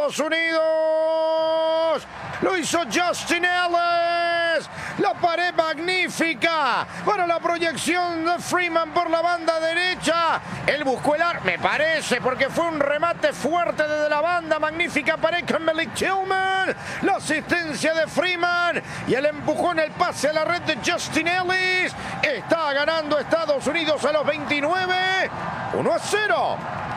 Estados Unidos. Lo hizo Justin Ellis. La pared magnífica para la proyección de Freeman por la banda derecha. Él buscó el arco, me parece, porque fue un remate fuerte desde la banda. Magnífica pared con Malik Tillman. La asistencia de Freeman y el empujón, el pase a la red de Justin Ellis. Está ganando Estados Unidos a los 29. 1-0.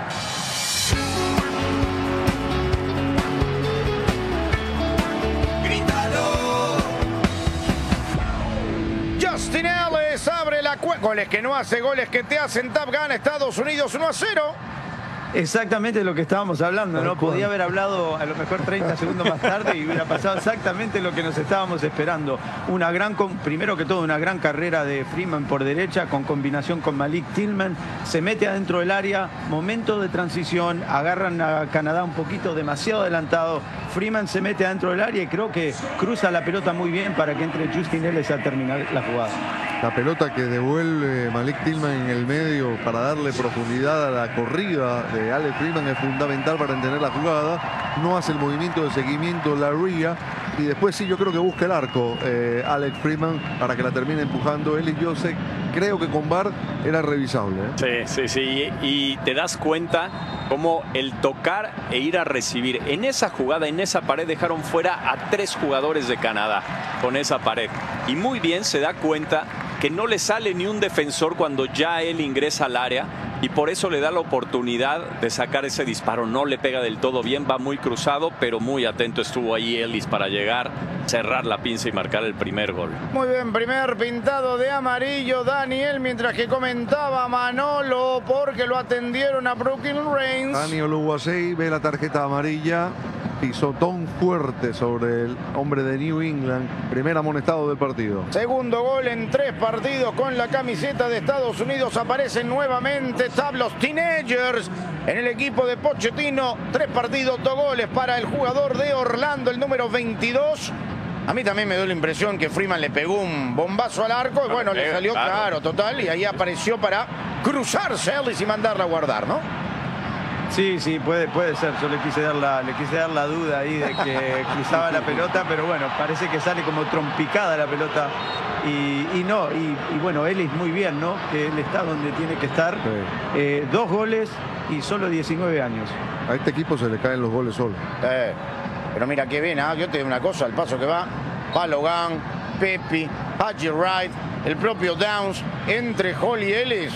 Justin Ellis abre la cuenta. Goles que no hace, goles que te hacen. Tap gana Estados Unidos 1-0. Exactamente lo que estábamos hablando, ¿no? Podía haber hablado a lo mejor 30 segundos más tarde y hubiera pasado exactamente lo que nos estábamos esperando. Primero que todo, una gran carrera de Freeman por derecha con combinación con Malik Tillman. Se mete adentro del área, momento de transición, agarran a Canadá un poquito demasiado adelantado. Freeman se mete adentro del área y creo que cruza la pelota muy bien para que entre Justin Ellis a terminar la jugada. La pelota que devuelve Malik Tillman en el medio para darle profundidad a la corrida de Alex Freeman es fundamental para entender la jugada. No hace el movimiento de seguimiento la Ria y después sí yo creo que busca el arco Alex Freeman para que la termine empujando él. Y yo creo que con VAR era revisable. Sí. Y te das cuenta cómo el tocar e ir a recibir. En esa jugada, en esa pared, dejaron fuera a 3 jugadores de Canadá con esa pared. Y muy bien se da cuenta que no le sale ni un defensor cuando ya él ingresa al área y por eso le da la oportunidad de sacar ese disparo. No le pega del todo bien, va muy cruzado, pero muy atento estuvo ahí Ellis para llegar, cerrar la pinza y marcar el primer gol. Muy bien, primer pintado de amarillo Daniel, mientras que comentaba Manolo porque lo atendieron a Brooklyn Reigns. Dani Oluwasei ve la tarjeta amarilla. Pisotón fuerte sobre el hombre de New England. Primer amonestado del partido. Segundo gol en 3 partidos con la camiseta de Estados Unidos. Aparecen nuevamente los Teenagers en el equipo de Pochettino. 3 partidos, 2 goles para el jugador de Orlando, el número 22. A mí también me dio la impresión que Freeman le pegó un bombazo al arco y bueno, le salió claro, total. Y ahí apareció para cruzarse Ellis y mandarla a guardar, ¿no? Sí, puede ser. Yo le quise dar la duda ahí de que cruzaba la pelota, pero bueno, parece que sale como trompicada la pelota. Y bueno, Ellis muy bien, ¿no? Que él está donde tiene que estar. Sí. 2 goles y solo 19 años. A este equipo se le caen los goles solo. Pero mira qué bien, yo te digo una cosa, al paso que va, Balogun, Pepi, Haji Wright, el propio Downs, entre Hall y Ellis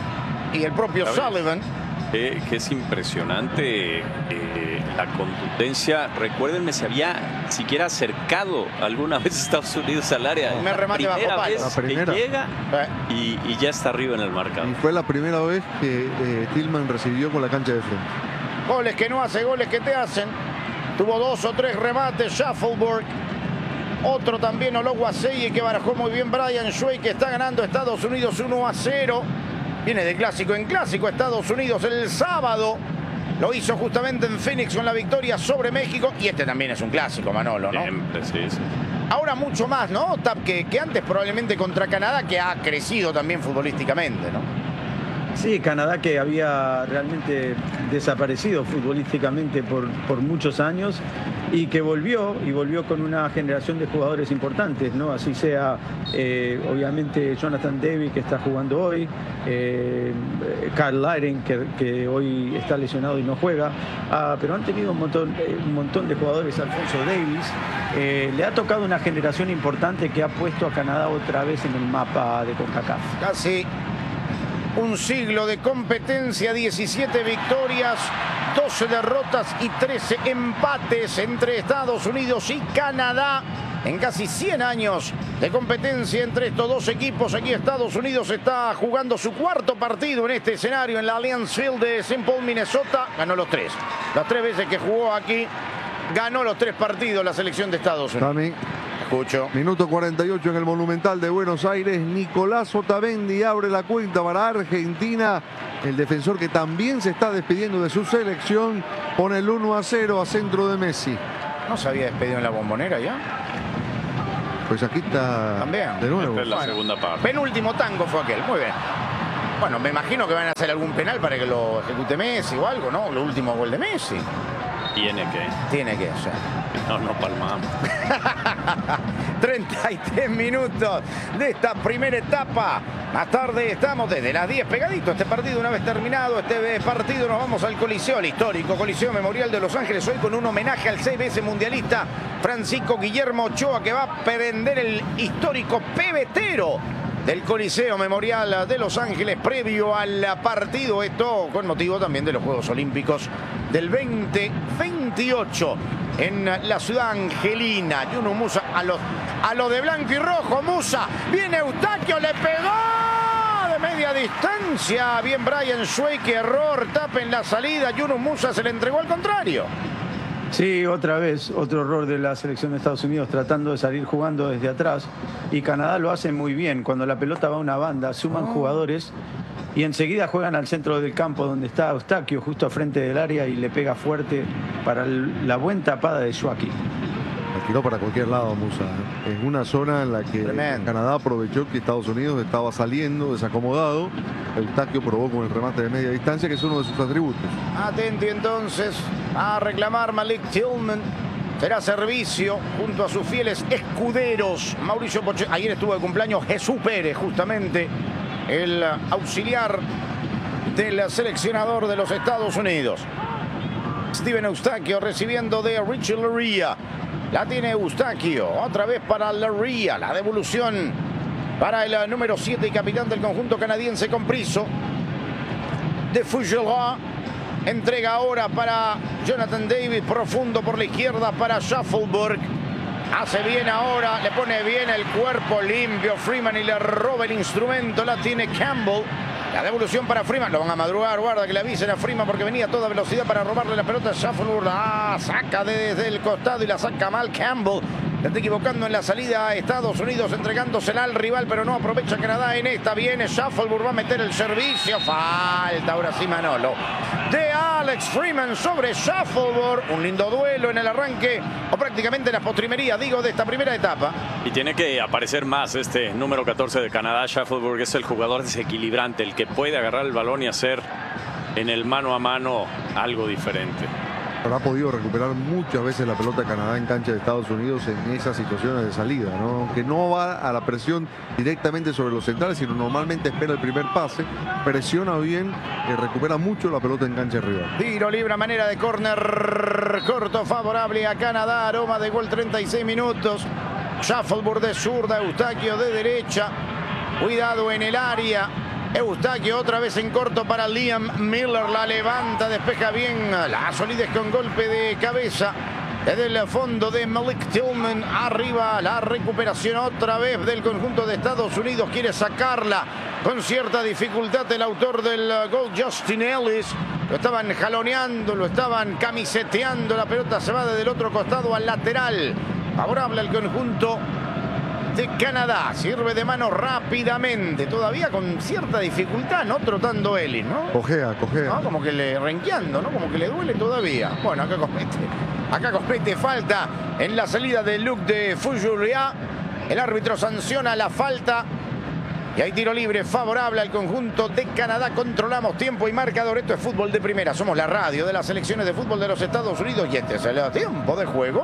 y el propio Sullivan. Que es impresionante la contundencia. Recuérdenme, se había siquiera acercado alguna vez Estados Unidos al área. Me remate bajo palo. La primera. Que llega y ya está arriba en el marcador. Y fue la primera vez que Tillman recibió con la cancha de frente. Goles que no hace, goles que te hacen. Tuvo 2 o 3 remates Shuffleberg. Otro también Oluwasei que barajó muy bien Brian Shuey, que está ganando Estados Unidos 1-0. Viene de clásico en clásico Estados Unidos el sábado. Lo hizo justamente en Phoenix con la victoria sobre México. Y este también es un clásico, Manolo, ¿no? Siempre, sí. Ahora mucho más, ¿no, Tap? Que antes probablemente contra Canadá, que ha crecido también futbolísticamente, ¿no? Sí, Canadá que había realmente desaparecido futbolísticamente por muchos años y que volvió con una generación de jugadores importantes, ¿no? Así sea, obviamente, Jonathan David, que está jugando hoy, Carl Laren, que hoy está lesionado y no juega, pero han tenido un montón de jugadores. Alfonso Davis, le ha tocado una generación importante que ha puesto a Canadá otra vez en el mapa de CONCACAF. Casi un siglo de competencia, 17 victorias, 12 derrotas y 13 empates entre Estados Unidos y Canadá. En casi 100 años de competencia entre estos dos equipos, aquí Estados Unidos está jugando su 4º partido en este escenario en la Allianz Field de St. Paul, Minnesota. Ganó los 3. Las 3 veces que jugó aquí, ganó los 3 partidos la selección de Estados Unidos. También. Escucho. Minuto 48 en el Monumental de Buenos Aires. Nicolás Otamendi abre la cuenta para Argentina. El defensor que también se está despidiendo de su selección pone el 1-0 a centro de Messi. ¿No se había despedido en la Bombonera ya? Pues aquí está también. De nuevo. Esta es la segunda parte. Penúltimo tango fue aquel. Muy bien. Bueno, me imagino que van a hacer algún penal para que lo ejecute Messi o algo, ¿no? Lo último gol de Messi. Tiene que ser. No palmamos. 33 minutos de esta primera etapa. Más tarde estamos desde las 10 pegadito. Este partido, una vez terminado este partido, nos vamos al Coliseo, al histórico Coliseo Memorial de Los Ángeles. Hoy con un homenaje al 6 veces mundialista Francisco Guillermo Ochoa, que va a prender el histórico pebetero del Coliseo Memorial de Los Ángeles previo al partido. Esto con motivo también de los Juegos Olímpicos del 2028 en la ciudad angelina. Yunus Musa a lo de blanco y rojo. Musa, viene Eustaquio, le pegó de media distancia. Bien Brian Schweike, error, tapa en la salida. Yunus Musa se le entregó al contrario. Sí, otra vez, otro error de la selección de Estados Unidos tratando de salir jugando desde atrás. Y Canadá lo hace muy bien. Cuando la pelota va a una banda, suman jugadores y enseguida juegan al centro del campo donde está Eustaquio, justo a frente del área, y le pega fuerte para la buena tapada de Schweike. La tiró para cualquier lado Musa. En una zona en la que Canadá aprovechó que Estados Unidos estaba saliendo desacomodado. Eustaquio probó con el remate de media distancia, que es uno de sus atributos. Atento entonces a reclamar Malik Tillman. Será servicio junto a sus fieles escuderos. Mauricio Pochettino. Ayer estuvo de cumpleaños Jesús Pérez, justamente el auxiliar del seleccionador de los Estados Unidos. Steven Eustaquio recibiendo de Richie Laryea. La tiene Eustaquio, otra vez para Laryea. La devolución para el número 7 y capitán del conjunto canadiense con Priso. De Fougerois. Entrega ahora para Jonathan David, profundo por la izquierda para Shuffleberg. Hace bien ahora, le pone bien el cuerpo limpio Freeman y le roba el instrumento. La tiene Campbell. La devolución para Freeman. Lo van a madrugar, guarda que le avisen a Freeman porque venía a toda velocidad para robarle la pelota a Shuffleberg. Saca desde el costado y la saca mal Campbell. Se está equivocando en la salida a Estados Unidos, entregándosela al rival, pero no aprovecha Canadá en esta. Viene Shuffleberg, va a meter el servicio. Falta ahora sí Manolo de Alex Freeman sobre Shuffleberg. Un lindo duelo en el arranque, o prácticamente en la postrimería, digo, de esta primera etapa. Y tiene que aparecer más este número 14 de Canadá. Shuffleberg es el jugador desequilibrante, el que puede agarrar el balón y hacer en el mano a mano algo diferente. Pero ha podido recuperar muchas veces la pelota de Canadá en cancha de Estados Unidos en esas situaciones de salida, ¿no? Que no va a la presión directamente sobre los centrales, sino normalmente espera el primer pase, presiona bien y recupera mucho la pelota en cancha rival. Tiro libre a manera de córner corto favorable a Canadá. Aroma de gol, 36 minutos. Shuffleberg de zurda, Eustaquio de derecha. Cuidado en el área. Eustaquio otra vez en corto para Liam Miller. La levanta, despeja bien. La solidez con golpe de cabeza. Desde el fondo de Malik Tillman. Arriba la recuperación otra vez del conjunto de Estados Unidos. Quiere sacarla con cierta dificultad el autor del gol, Justin Ellis. Lo estaban jaloneando, lo estaban camiseteando. La pelota se va desde el otro costado al lateral. Favorable al conjunto de Canadá. Sirve de mano rápidamente. Todavía con cierta dificultad, ¿no? Trotando Ellis, ¿no? Cojea. ¿No? Como que le renqueando, ¿no? Como que le duele todavía. Bueno, acá comete falta en la salida de Luc de Fougerois. El árbitro sanciona la falta. Y hay tiro libre favorable al conjunto de Canadá. Controlamos tiempo y marcador. Esto es Fútbol de Primera. Somos la radio de las selecciones de fútbol de los Estados Unidos. Y este es el tiempo de juego.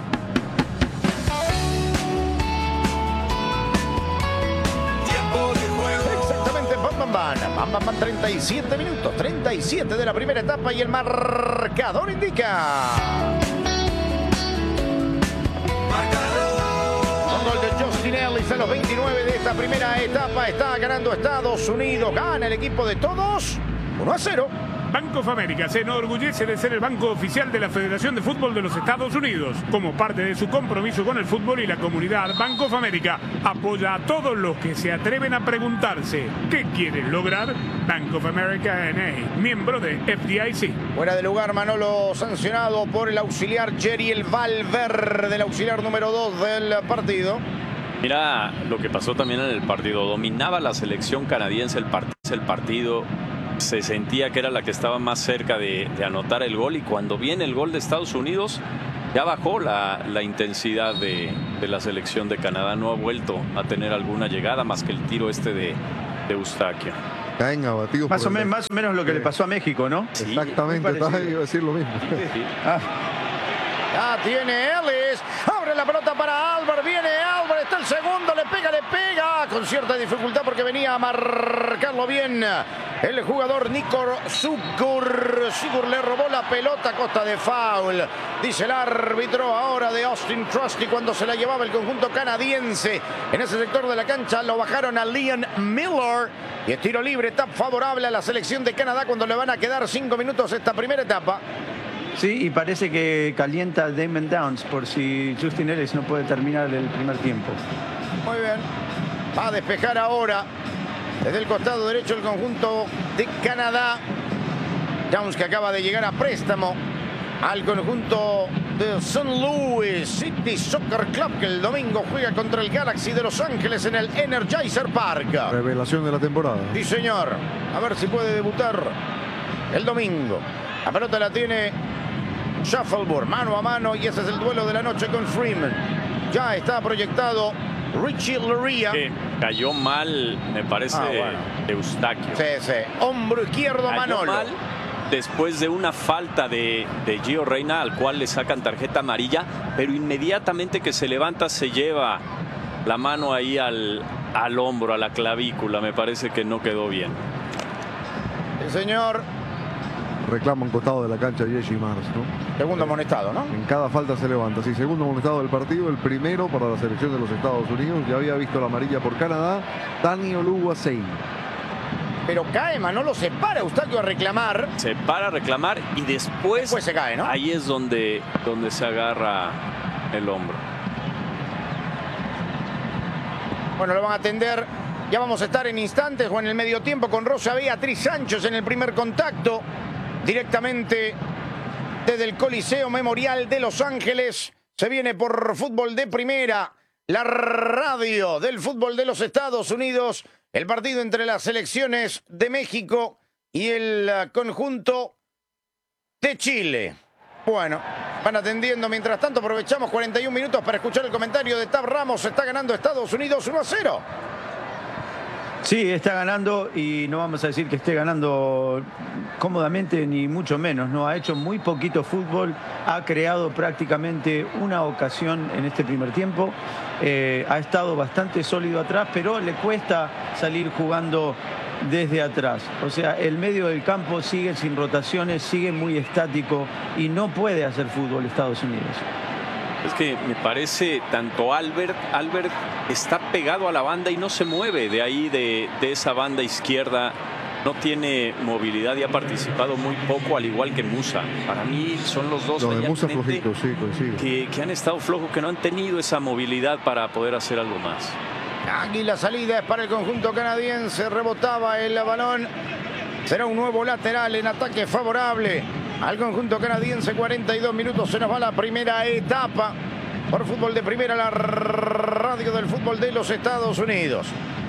Van 37 minutos, 37 de la primera etapa y el marcador indica. Con gol de Justin Ellis a los 29 de esta primera etapa. Está ganando Estados Unidos. Gana el equipo de todos 1-0. Bank of America se enorgullece de ser el banco oficial de la Federación de Fútbol de los Estados Unidos. Como parte de su compromiso con el fútbol y la comunidad, Bank of America apoya a todos los que se atreven a preguntarse ¿qué quieren lograr? Bank of America N.A., miembro de FDIC. Fuera de lugar, Manolo, sancionado por el auxiliar Jeriel Valverde, el auxiliar número 2 del partido. Mira lo que pasó también en el partido. Dominaba la selección canadiense el partido. Se sentía que era la que estaba más cerca de anotar el gol, y cuando viene el gol de Estados Unidos ya bajó la intensidad de la selección de Canadá. No ha vuelto a tener alguna llegada más que el tiro de Eustaquio. caen abatidos. Más o menos lo que le pasó a México, ¿no? Sí, Exactamente, iba a decir lo mismo. sí. Ya tiene Ellis. Abre la pelota para Albert. Viene Albert. Está el segundo. Le pega. Con cierta dificultad porque venía a marcarlo bien el jugador Nico Sigur. Sigur le robó la pelota a costa de foul. Dice el árbitro ahora de Austin Trusty cuando se la llevaba el conjunto canadiense. En ese sector de la cancha lo bajaron a Liam Miller. Y es tiro libre. Etapa favorable a la selección de Canadá cuando le van a quedar 5 minutos esta primera etapa. Sí, y parece que calienta Damon Downs por si Justin Ellis no puede terminar el primer tiempo. Muy bien. Va a despejar ahora desde el costado derecho el conjunto de Canadá. Downs, que acaba de llegar a préstamo al conjunto de St. Louis City Soccer Club, que el domingo juega contra el Galaxy de Los Ángeles en el Energizer Park. Revelación de la temporada. Sí, señor. A ver si puede debutar el domingo. La pelota la tiene Shuffleboard, mano a mano, y ese es el duelo de la noche con Freeman. Ya está proyectado Richie Laryea. Cayó mal, me parece, Eustaquio. Sí. Hombro izquierdo, Cayó Manolo. mal después de una falta de Gio Reyna, al cual le sacan tarjeta amarilla, pero inmediatamente que se levanta se lleva la mano ahí al hombro, a la clavícula. Me parece que no quedó bien. El señor. Reclama un costado de la cancha Jesse Mars, ¿no? Segundo amonestado, ¿no? En cada falta se levanta. Sí, segundo amonestado del partido, el primero para la selección de los Estados Unidos. Ya había visto la amarilla por Canadá, Dani Oluwaseyi. Pero cae, Manolo, se para Eustaquio a reclamar. Se para a reclamar y después se cae, ¿no? Ahí es donde se agarra el hombro. Bueno, lo van a atender. Ya vamos a estar en instantes o en el medio tiempo con Rosa Beatriz Sánchez en el primer contacto. Directamente desde el Coliseo Memorial de Los Ángeles. Se viene por Fútbol de Primera, la radio del fútbol de los Estados Unidos. El partido entre las selecciones de México y el conjunto de Chile. Bueno, van atendiendo. Mientras tanto, aprovechamos 41 minutos para escuchar el comentario de Tab Ramos. Está ganando Estados Unidos 1-0. Sí, está ganando, y no vamos a decir que esté ganando cómodamente, ni mucho menos, ¿no? Ha hecho muy poquito fútbol, ha creado prácticamente una ocasión en este primer tiempo, ha estado bastante sólido atrás, pero le cuesta salir jugando desde atrás. O sea, el medio del campo sigue sin rotaciones, sigue muy estático y no puede hacer fútbol Estados Unidos. Es que me parece tanto Albert está pegado a la banda y no se mueve de ahí, de esa banda izquierda. No tiene movilidad y ha participado muy poco, al igual que Musa. Para mí son los dos de Musa flojito, sí, coincido. Que han estado flojos, que no han tenido esa movilidad para poder hacer algo más. Aquí la salida es para el conjunto canadiense. Rebotaba el balón. Será un nuevo lateral en ataque favorable al conjunto canadiense. 42 minutos, se nos va la primera etapa. Por Fútbol de Primera, la radio del fútbol de los Estados Unidos.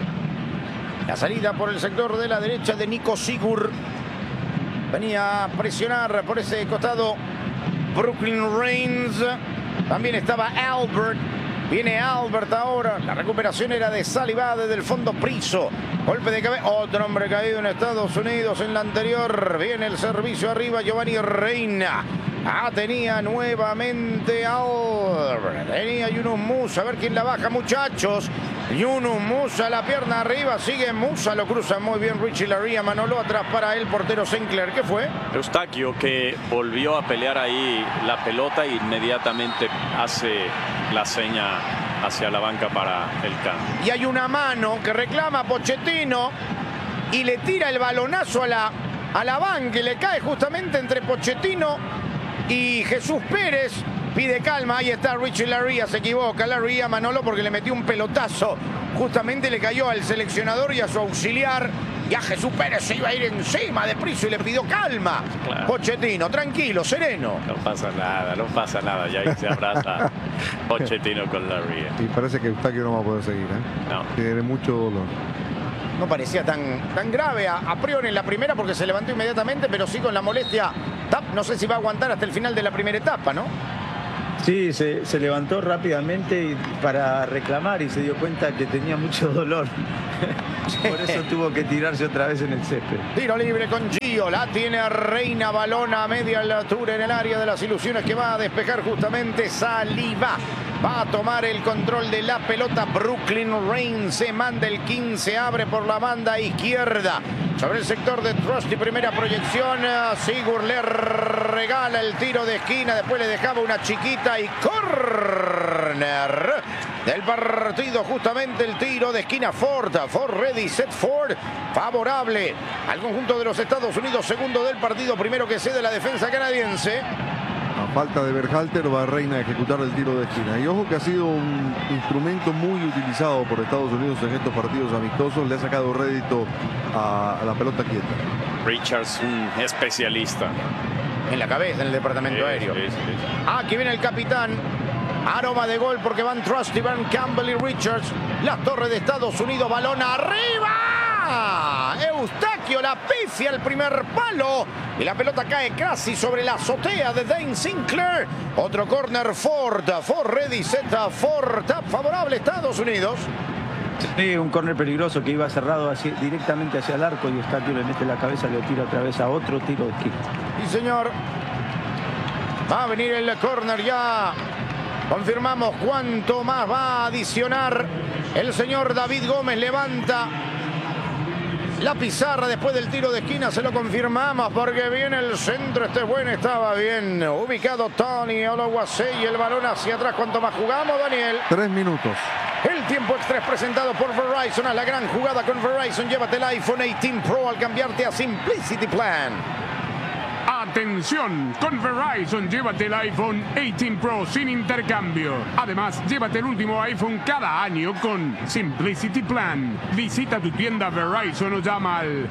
La salida por el sector de la derecha de Nico Sigur. Venía a presionar por ese costado Brooklyn Reigns. También estaba Albert. Viene Albert ahora. La recuperación era de Saliba desde el fondo. Priso. Golpe de cabeza. Otro hombre caído en Estados Unidos en la anterior. Viene el servicio arriba. Giovanni Reina. Tenía nuevamente Albert. Tenía Yunus Musa. A ver quién la baja, muchachos. Yunus Musa, la pierna arriba. Sigue Musa. Lo cruza muy bien Richie Laryea. Manolo atrás para el portero Sinclair. ¿Qué fue? Eustaquio, que volvió a pelear ahí la pelota e inmediatamente hace la seña hacia la banca para el cambio. Y hay una mano que reclama Pochettino y le tira el balonazo a la banca, y le cae justamente entre Pochettino y Jesús Pérez. Pide calma, ahí está Richie Laryea, se equivoca Laryea, Manolo, porque le metió un pelotazo, justamente le cayó al seleccionador y a su auxiliar, y a Jesús Pérez se iba a ir encima de Priso y le pidió calma. Claro. Pochettino, tranquilo, sereno. No pasa nada, ya ahí se abraza Pochettino con Laryea. Y parece que Eustaquio no va a poder seguir, No. Tiene mucho dolor. No parecía tan grave a priori en la primera, porque se levantó inmediatamente, pero sí con la molestia. No sé si va a aguantar hasta el final de la primera etapa, ¿no? Sí, se levantó rápidamente para reclamar y se dio cuenta que tenía mucho dolor. Por eso tuvo que tirarse otra vez en el césped. Tiro libre con Gio, la tiene Reina, balón a media altura en el área de las ilusiones que va a despejar justamente Saliba. Va a tomar el control de la pelota Brooklyn Reigns, se manda el 15, abre por la banda izquierda. Sobre el sector de Trusty, primera proyección, Sigurd le regala el tiro de esquina, después le dejaba una chiquita y córner del partido, justamente el tiro de esquina Ford ready, set Ford, favorable al conjunto de los Estados Unidos, segundo del partido, primero que cede la defensa canadiense. A falta de Berhalter va Reina a ejecutar el tiro de esquina. Y ojo que ha sido un instrumento muy utilizado por Estados Unidos en estos partidos amistosos. Le ha sacado rédito a la pelota quieta. Richards, un especialista. En la cabeza, en el departamento aéreo. Aquí viene el capitán. Aroma de gol porque van Trusty, van Campbell y Richards. Las torres de Estados Unidos, balón arriba. Eustaquio la pifia el primer palo. Y la pelota cae casi sobre la azotea de Dane Sinclair. Otro córner Ford ready, set Ford, favorable Estados Unidos. Sí, un córner peligroso que iba cerrado directamente hacia el arco y Eustaquio le mete la cabeza, le tira otra vez a otro tiro de esquina. Sí, señor. Va a venir el córner ya. Confirmamos cuánto más va a adicionar el señor David Gómez. Levanta la pizarra después del tiro de esquina, se lo confirmamos porque viene el centro, este es bueno, estaba bien ubicado Tony Ologuasey, el balón hacia atrás. ¿Cuánto más jugamos, Daniel? 3 minutos. El tiempo extra es presentado por Verizon. Haz la gran jugada con Verizon. Llévate el iPhone 18 Pro al cambiarte a Simplicity Plan. Atención, con Verizon llévate el iPhone 18 Pro sin intercambio. Además, llévate el último iPhone cada año con Simplicity Plan. Visita tu tienda Verizon o llama al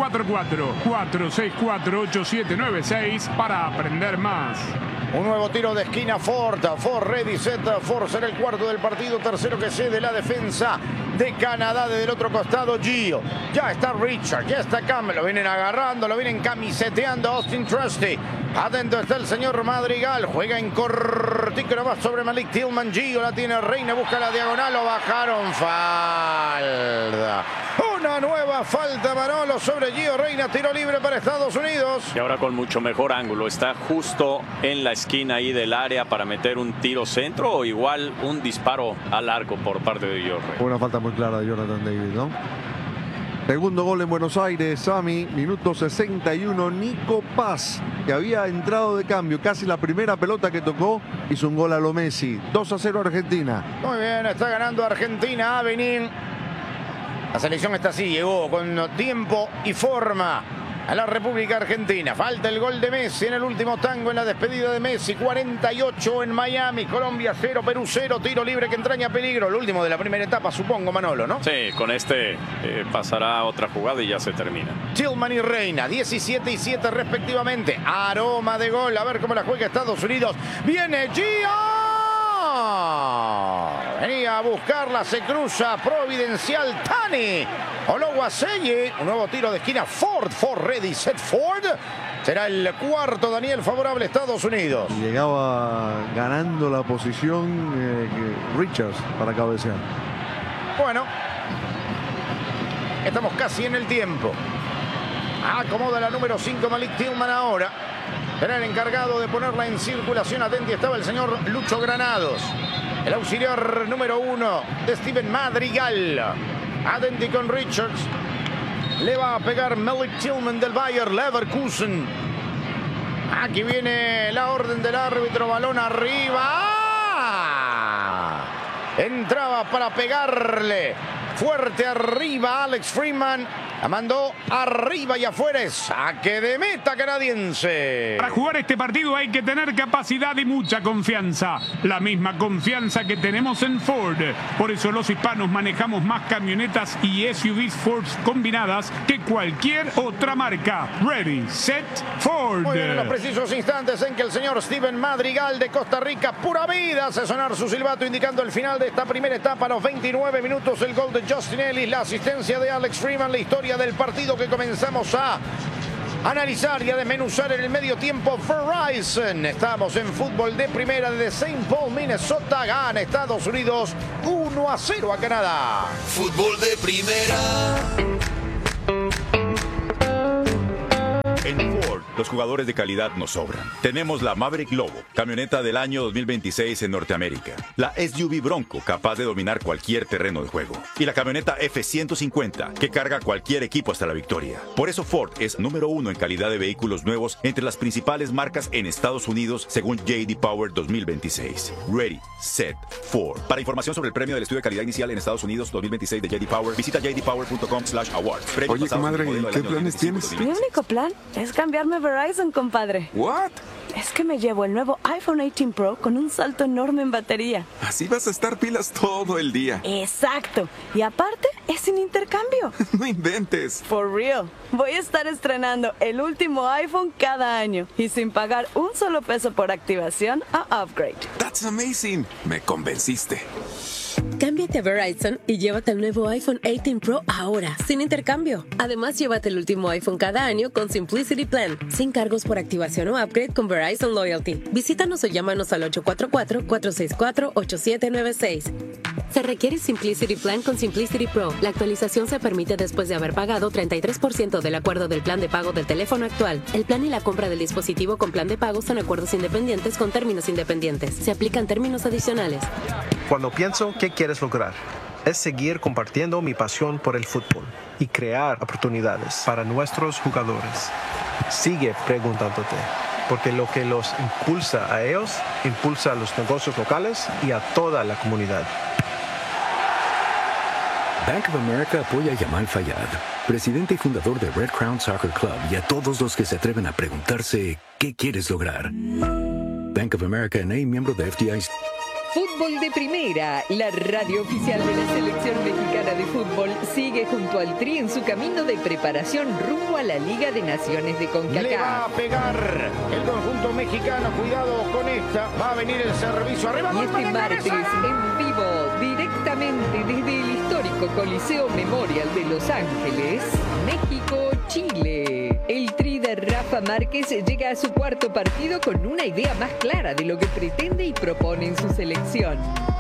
844-464-8796 para aprender más. Un nuevo tiro de esquina Ford ready, set Ford será el cuarto del partido, tercero que cede la defensa de Canadá. Desde el otro costado Gio, ya está Richard, ya está Campbell, lo vienen agarrando, lo vienen camiseteando Austin Trusty. Atento está el señor Madrigal, juega en cortico nomás sobre Malik Tillman. Gio la tiene Reina, busca la diagonal, lo bajaron, falta. Una nueva falta, Manolo, sobre Gio Reina, tiro libre para Estados Unidos. Y ahora con mucho mejor ángulo, está justo en la esquina ahí del área para meter un tiro centro o igual un disparo al arco por parte de Gio Reina. Una falta muy clara de Jonathan David, ¿no? Segundo gol en Buenos Aires, Sami, minuto 61, Nico Paz, que había entrado de cambio, casi la primera pelota que tocó, hizo un gol a lo Messi. 2-0 Argentina. Muy bien, está ganando Argentina, Benín. La selección está así, llegó con tiempo y forma a la República Argentina. Falta el gol de Messi en el último tango en la despedida de Messi. 48 en Miami, Colombia 0, Perú 0. Tiro libre que entraña peligro. El último de la primera etapa, supongo, Manolo, ¿no? Sí, con este pasará otra jugada y ya se termina. Tillman y Reina, 17 y 7 respectivamente. Aroma de gol, a ver cómo la juega Estados Unidos. Viene Gio. Venía a buscarla, se cruza Providencial Tani Ologuasey. Un nuevo tiro de esquina Ford ready, set Ford. Será el cuarto, Daniel, favorable a Estados Unidos. Llegaba ganando la posición Richards para cabecear. Bueno, estamos casi en el tiempo. Acomoda la número 5 Malik Tillman ahora. Era el encargado de ponerla en circulación. Atenti estaba el señor Lucho Granados, el auxiliar número 1 de Steven Madrigal. Atenti con Richards. Le va a pegar Malik Tillman del Bayer Leverkusen. Aquí viene la orden del árbitro. Balón arriba. Entraba para pegarle fuerte arriba Alex Freeman. La mandó arriba y afuera. Saque de meta canadiense. Para jugar este partido hay que tener capacidad y mucha confianza. La misma confianza que tenemos en Ford. Por eso los hispanos manejamos más camionetas y SUVs Ford combinadas que cualquier otra marca. Ready, set, Ford. Muy bien, en los precisos instantes en que el señor Steven Madrigal de Costa Rica, pura vida, hace sonar su silbato indicando el final de esta primera etapa. A los 29 minutos el gol de Justin Ellis, la asistencia de Alex Freeman, la historia del partido que comenzamos a analizar y a desmenuzar en el medio tiempo Verizon. Estamos en fútbol de primera desde St. Paul, Minnesota. Gana Estados Unidos 1-0 a Canadá. Fútbol de primera. En Ford, los jugadores de calidad nos sobran. Tenemos la Maverick Lobo, camioneta del año 2026 en Norteamérica. La SUV Bronco, capaz de dominar cualquier terreno de juego. Y la camioneta F-150, que carga cualquier equipo hasta la victoria. Por eso Ford es número 1 en calidad de vehículos nuevos entre las principales marcas en Estados Unidos, según J.D. Power 2026. Ready, Set, Ford. Para información sobre el premio del estudio de calidad inicial en Estados Unidos 2026 de J.D. Power, visita jdpower.com/awards. Oye, comadre, ¿qué planes tienes? Mi único plan es cambiarme a Verizon, compadre. ¿What? Es que me llevo el nuevo iPhone 18 Pro con un salto enorme en batería. Así vas a estar pilas todo el día. Exacto. Y aparte, es sin intercambio. No inventes. For real. Voy a estar estrenando el último iPhone cada año y sin pagar un solo peso por activación o upgrade. That's amazing. Me convenciste. Cámbiate a Verizon y llévate el nuevo iPhone 18 Pro ahora, sin intercambio. Además, llévate el último iPhone cada año con Simplicity Plan, sin cargos por activación o upgrade con Verizon Loyalty. Visítanos o llámanos al 844-464-8796. Se requiere Simplicity Plan con Simplicity Pro. La actualización se permite después de haber pagado 33% del acuerdo del plan de pago del teléfono actual. El plan y la compra del dispositivo con plan de pago son acuerdos independientes con términos independientes. Se aplican términos adicionales. Cuando pienso qué quieres lograr, es seguir compartiendo mi pasión por el fútbol y crear oportunidades para nuestros jugadores. Sigue preguntándote, porque lo que los impulsa a ellos, impulsa a los negocios locales y a toda la comunidad. Bank of America apoya a Yamal Fayad, presidente y fundador de Red Crown Soccer Club, y a todos los que se atreven a preguntarse ¿qué quieres lograr? Bank of America N.A., miembro de FDIC. Fútbol de primera, la radio oficial de la selección mexicana de fútbol, sigue junto al Tri en su camino de preparación rumbo a la Liga de Naciones de CONCACAF. Le va a pegar el conjunto mexicano, cuidado con esta, va a venir el servicio arriba. Y este martes, en vivo, directamente desde el histórico Coliseo Memorial de Los Ángeles, México-Chile. El Tri de Rafa Márquez llega a su cuarto partido con una idea más clara de lo que pretende y propone en su selección.